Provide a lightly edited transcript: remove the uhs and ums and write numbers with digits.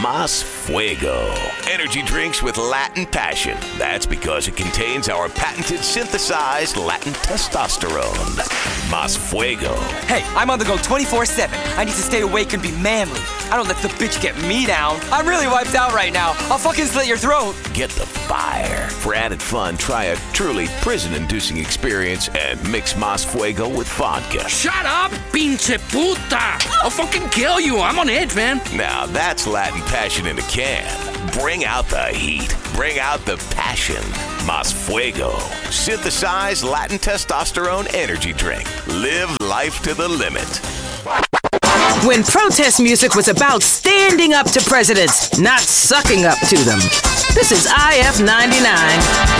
Mas Fuego. Energy drinks with Latin passion. That's because it contains our patented synthesized Latin testosterone. Mas Fuego. Hey, I'm on the go 24/7. I need to stay awake and be manly. I don't let the bitch get me down. I'm really wiped out right now. I'll fucking slit your throat. Get the fire. For added fun, try a truly prison-inducing experience and mix Mas Fuego with vodka. Shut up, pinche puta! I'll fucking kill you. I'm on edge, man. Now that's Latin passion in a can. Bring out the heat. Bring out the passion. Mas Fuego. Synthesized Latin testosterone energy drink. Live life to the limit. When protest music was about standing up to presidents, not sucking up to them. This is IF 99.